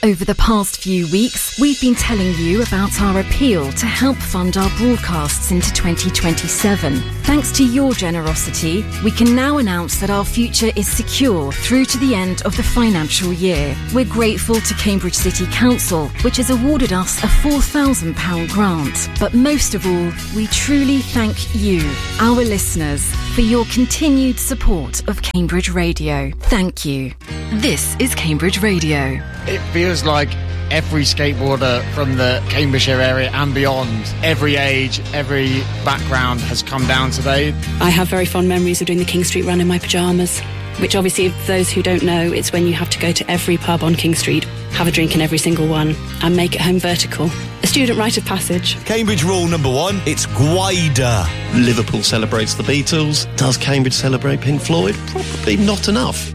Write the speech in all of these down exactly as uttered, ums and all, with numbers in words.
Over the past few weeks, we've been telling you about our appeal to help fund our broadcasts into twenty twenty-seven. Thanks to your generosity, we can now announce that our future is secure through to the end of the financial year. We're grateful to Cambridge City Council, which has awarded us a four thousand pounds grant. But most of all, we truly thank you, our listeners, for your continued support of Cambridge Radio. Thank you. This is Cambridge Radio. It feels like every skateboarder from the Cambridgeshire area and beyond, every age, every background has come down today. I have very fond memories of doing the King Street run in my pyjamas, which obviously, for those who don't know, it's when you have to go to every pub on King Street, have a drink in every single one, and make it home vertical. A student rite of passage. Cambridge rule number one, it's Gwyder. Liverpool celebrates the Beatles. Does Cambridge celebrate Pink Floyd? Probably not enough.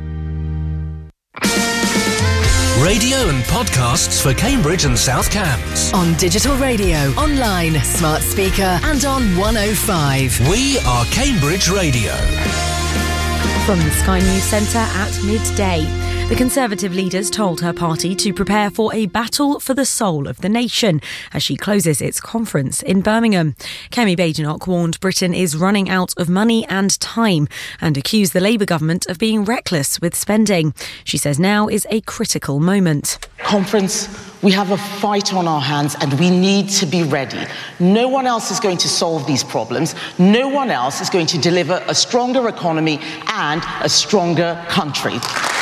Radio and podcasts for Cambridge and South Cambs. On digital radio, online, smart speaker, and on one oh five. We are Cambridge Radio. From the Sky News Centre at midday. The Conservative leaders told her party to prepare for a battle for the soul of the nation as she closes its conference in Birmingham. Kemi Badenoch warned Britain is running out of money and time and accused the Labour government of being reckless with spending. She says now is a critical moment. Conference, we have a fight on our hands and we need to be ready. No one else is going to solve these problems. No one else is going to deliver a stronger economy and a stronger country.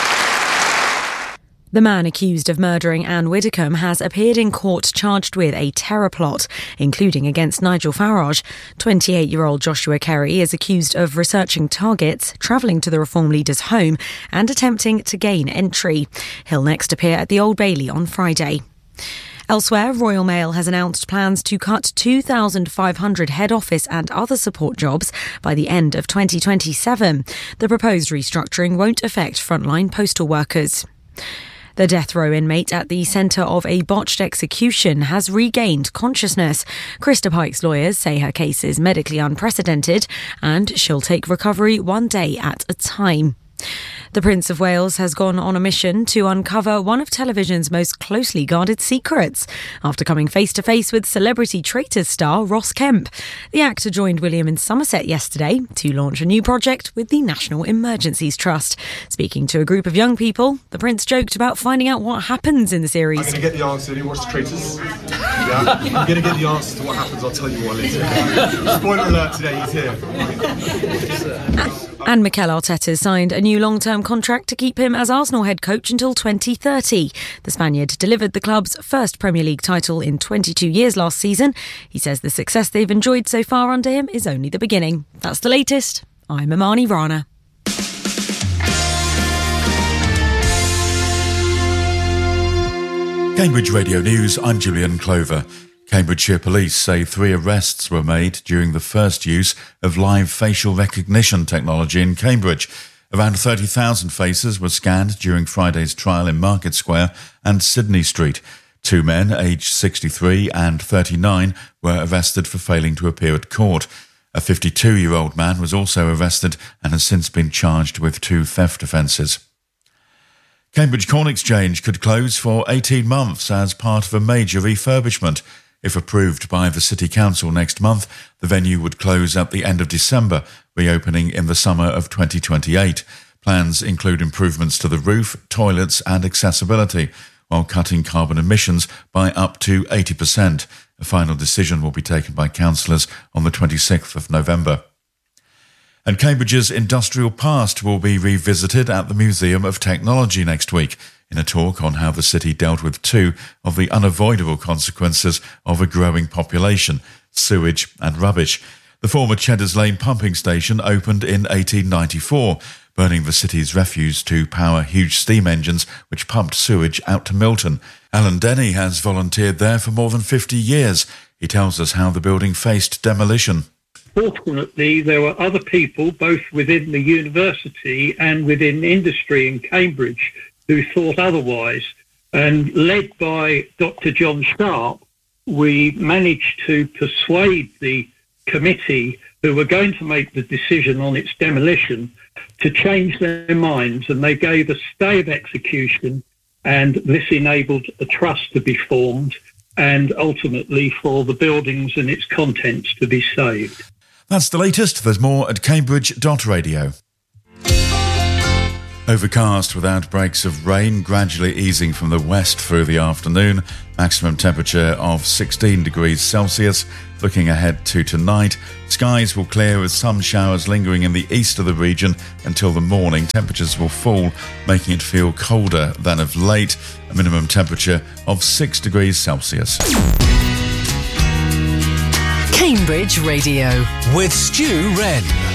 The man accused of murdering Anne Widdecombe has appeared in court charged with a terror plot, including against Nigel Farage. twenty-eight-year-old Joshua Kerry is accused of researching targets, travelling to the Reform leader's home and attempting to gain entry. He'll next appear at the Old Bailey on Friday. Elsewhere, Royal Mail has announced plans to cut two thousand five hundred head office and other support jobs by the end of twenty twenty-seven. The proposed restructuring won't affect frontline postal workers. The death row inmate at the centre of a botched execution has regained consciousness. Krista Pike's lawyers say her case is medically unprecedented and she'll take recovery one day at a time. The Prince of Wales has gone on a mission to uncover one of television's most closely guarded secrets after coming face-to-face with celebrity Traitors star Ross Kemp. The actor joined William in Somerset yesterday to launch a new project with the National Emergencies Trust. Speaking to a group of young people, the Prince joked about finding out what happens in the series. I'm going to get the answer. You watch Traitors? Yeah? I'm going to get the answer to what happens. I'll tell you what later. Spoiler alert today, he's here. And Mikel Arteta signed a new long-term contract to keep him as Arsenal head coach until twenty thirty. The Spaniard delivered the club's first Premier League title in twenty-two years last season. He says the success they've enjoyed so far under him is only the beginning. That's the latest. I'm Imani Rana. Cambridge Radio News, I'm Julian Clover. Cambridgeshire Police say three arrests were made during the first use of live facial recognition technology in Cambridge. Around thirty thousand faces were scanned during Friday's trial in Market Square and Sydney Street. Two men, aged sixty-three and thirty-nine, were arrested for failing to appear at court. A fifty-two-year-old man was also arrested and has since been charged with two theft offences. Cambridge Corn Exchange could close for eighteen months as part of a major refurbishment. If approved by the City Council next month, the venue would close at the end of December, reopening in the summer of twenty twenty-eight. Plans include improvements to the roof, toilets and accessibility, while cutting carbon emissions by up to eighty percent. A final decision will be taken by councillors on the twenty-sixth of November. And Cambridge's industrial past will be revisited at the Museum of Technology next week, in a talk on how the city dealt with two of the unavoidable consequences of a growing population, sewage and rubbish. The former Cheddars Lane pumping station opened in eighteen ninety-four, burning the city's refuse to power huge steam engines which pumped sewage out to Milton. Alan Denny has volunteered there for more than fifty years. He tells us how the building faced demolition. Fortunately, there were other people, both within the university and within industry in Cambridge, who thought otherwise. And led by Doctor John Sharp, we managed to persuade the committee who were going to make the decision on its demolition to change their minds, and they gave a stay of execution And this enabled a trust to be formed and ultimately for the buildings and its contents to be saved. That's the latest. There's more at cambridge dot radio. Overcast with outbreaks of rain, gradually easing from the west through the afternoon. Maximum temperature of sixteen degrees Celsius. Looking ahead to tonight, skies will clear with some showers lingering in the east of the region until the morning. Temperatures will fall, making it feel colder than of late. A minimum temperature of six degrees Celsius. Cambridge Radio with Stu Wren.